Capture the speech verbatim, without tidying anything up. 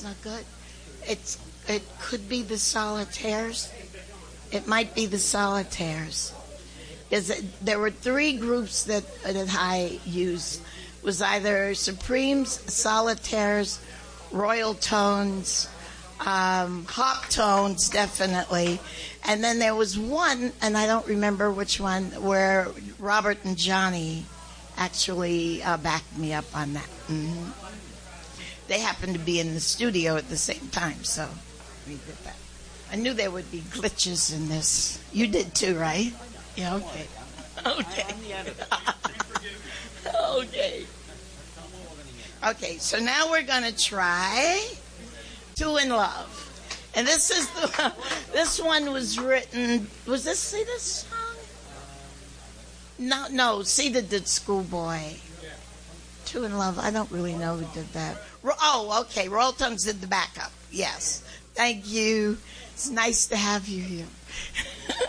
It's not good. It's it could be the Solitaires. It might be the Solitaires. Is it, there were three groups that that I used. It was either Supremes, Solitaires, Royal Tones, um, Hop Tones, definitely, and then there was one, and I don't remember which one, where Robert and Johnny actually uh, backed me up on that. Mm-hmm. They happened to be in the studio at the same time, so we did that. I knew there would be glitches in this. You did too, right? Yeah, okay. Okay. Okay. Okay, so now we're going to try Two in Love. And this is the this one was written, was this Sita's song? No, no, Sita did Schoolboy. Two in Love, I don't really know who did that. Oh, okay, Royal Tongues did the backup. Yes. Thank you. It's nice to have you here.